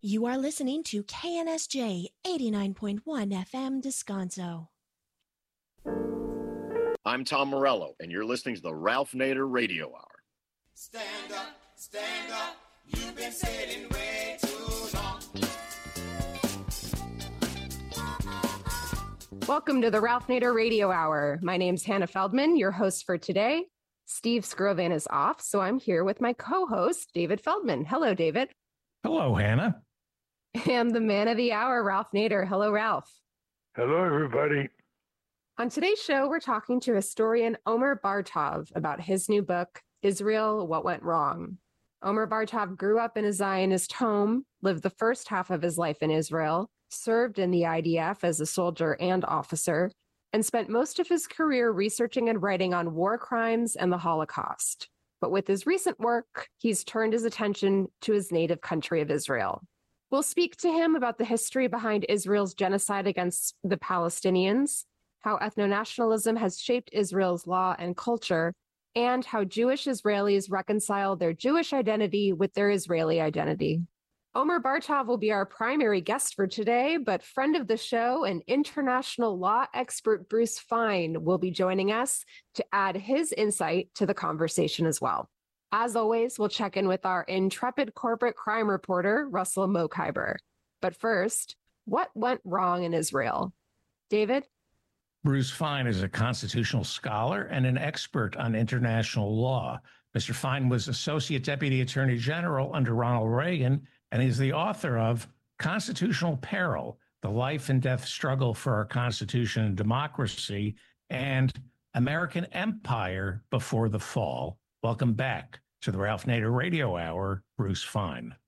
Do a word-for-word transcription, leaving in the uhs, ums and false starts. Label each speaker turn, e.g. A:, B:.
A: You are listening to K N S J eighty-nine point one F M Descanso.
B: I'm Tom Morello, and you're listening to the Ralph Nader Radio Hour.
C: Stand up, stand up, you've been sitting way too long.
D: Welcome to the Ralph Nader Radio Hour. My name's Hannah Feldman, your host for today. Steve Skrovan is off, so I'm here with my co-host, David Feldman. Hello, David.
E: Hello, Hannah.
D: And the man of the hour, Ralph Nader. Hello, Ralph.
F: Hello, everybody.
D: On today's show, we're talking to historian Omer Bartov about his new book, Israel, What Went Wrong. Omer Bartov grew up in a Zionist home, lived the first half of his life in Israel, served in the I D F as a soldier and officer, and spent most of his career researching and writing on war crimes and the Holocaust. But with his recent work, he's turned his attention to his native country of Israel. We'll speak to him about the history behind Israel's genocide against the Palestinians, how ethno-nationalism has shaped Israel's law and culture, and how Jewish Israelis reconcile their Jewish identity with their Israeli identity. Omer Bartov will be our primary guest for today, but friend of the show and international law expert Bruce Fein will be joining us to add his insight to the conversation as well. As always, we'll check in with our intrepid corporate crime reporter, Russell Mokhiber. But first, what went wrong in Israel? David?
E: Bruce Fein is a constitutional scholar and an expert on international law. Mister Fein was Associate Deputy Attorney General under Ronald Reagan, and he's the author of Constitutional Peril, The Life and Death Struggle for Our Constitution and Democracy, and American Empire Before the Fall. Welcome back to the Ralph Nader Radio Hour, Bruce Fein.